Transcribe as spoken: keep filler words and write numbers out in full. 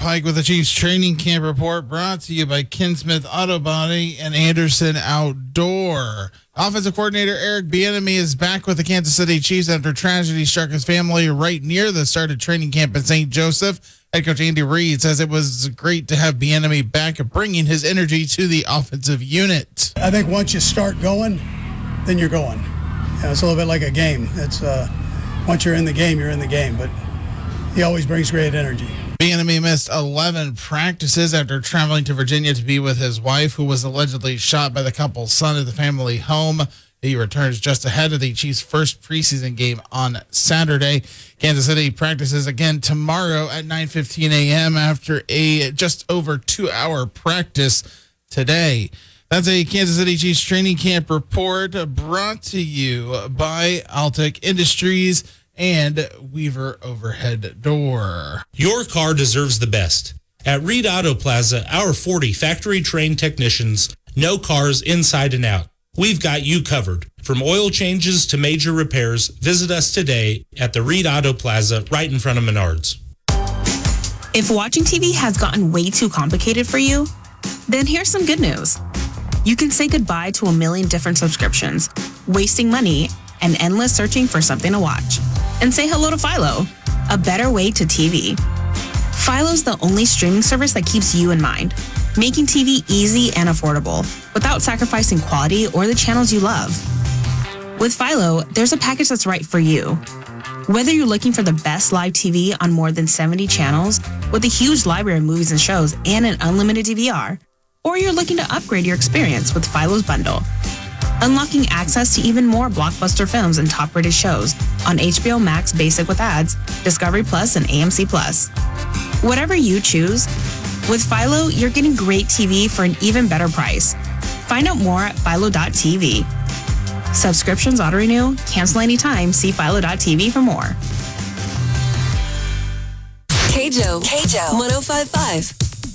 Pike with the Chiefs training camp report brought to you by Kinsmith Auto Body and Anderson Outdoor. Offensive coordinator Eric Bieniemy is back with the Kansas City Chiefs after tragedy struck his family right near the start of training camp in Saint Joseph. Head coach Andy Reid says it was great to have Bieniemy back and bringing his energy to the offensive unit. I think once you start going, then you're going. Yeah, it's a little bit like a game. It's uh, once you're in the game, you're in the game. But he always brings great energy. Bieniemy missed eleven practices after traveling to Virginia to be with his wife, who was allegedly shot by the couple's son at the family home. He returns just ahead of the Chiefs' first preseason game on Saturday. Kansas City practices again tomorrow at nine fifteen a.m. after a just over two-hour practice today. That's a Kansas City Chiefs training camp report brought to you by Altec Industries and Weaver Overhead Door. Your car deserves the best. At Reed Auto Plaza, our forty factory-trained technicians know cars inside and out. We've got you covered. From oil changes to major repairs, visit us today at the Reed Auto Plaza right in front of Menards. If watching T V has gotten way too complicated for you, then here's some good news. You can say goodbye to a million different subscriptions, wasting money, and endless searching for something to watch. And say hello to Philo, a better way to T V. Philo's the only streaming service that keeps you in mind, making T V easy and affordable without sacrificing quality or the channels you love. With Philo, there's a package that's right for you. Whether you're looking for the best live T V on more than seventy channels with a huge library of movies and shows and an unlimited D V R, or you're looking to upgrade your experience with Philo's bundle, unlocking access to even more blockbuster films and top-rated shows on H B O Max Basic with ads, Discovery Plus, and A M C Plus. Whatever you choose, with Philo, you're getting great T V for an even better price. Find out more at philo dot t v. Subscriptions auto-renew, cancel anytime. See philo dot t v for more. K J O, K J O, one oh five point five.